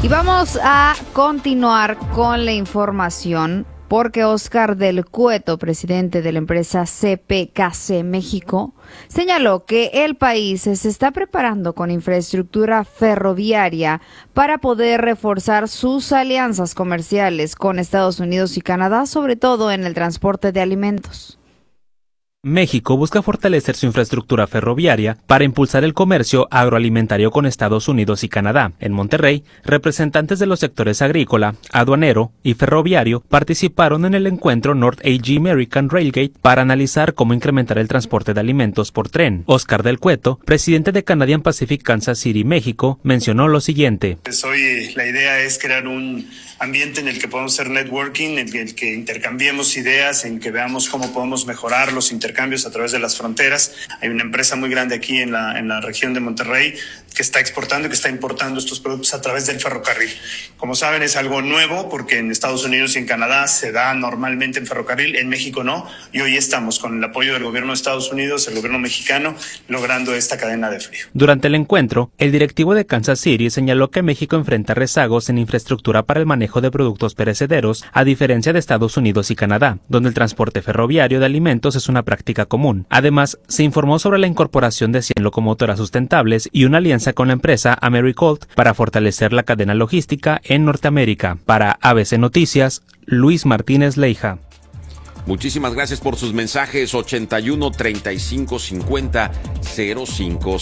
Y vamos a continuar con la información porque Óscar del Cueto, presidente de la empresa CPKC México, señaló que el país se está preparando con infraestructura ferroviaria para poder reforzar sus alianzas comerciales con Estados Unidos y Canadá, sobre todo en el transporte de alimentos. México busca fortalecer su infraestructura ferroviaria para impulsar el comercio agroalimentario con Estados Unidos y Canadá. En Monterrey, representantes de los sectores agrícola, aduanero y ferroviario participaron en el encuentro North AG American Railgate para analizar cómo incrementar el transporte de alimentos por tren. Óscar del Cueto, presidente de Canadian Pacific Kansas City, México, mencionó lo siguiente. Hoy la idea es crear un ambiente en el que podamos hacer networking, en el que intercambiemos ideas, en que veamos cómo podemos mejorar los intercambios a través de las fronteras. Hay una empresa muy grande aquí en la región de Monterrey que está exportando y que está importando estos productos a través del ferrocarril. Como saben, es algo nuevo porque en Estados Unidos y en Canadá se da normalmente en ferrocarril, en México no, y hoy estamos con el apoyo del gobierno de Estados Unidos, el gobierno mexicano, logrando esta cadena de frío. Durante el encuentro, el directivo de Kansas City señaló que México enfrenta rezagos en infraestructura para el manejo de productos perecederos, a diferencia de Estados Unidos y Canadá, donde el transporte ferroviario de alimentos es una práctica común. Además, se informó sobre la incorporación de 100 locomotoras sustentables y una alianza con la empresa Americold para fortalecer la cadena logística en Norteamérica. Para ABC Noticias, Luis Martínez Leija. Muchísimas gracias por sus mensajes. 81 35 50 05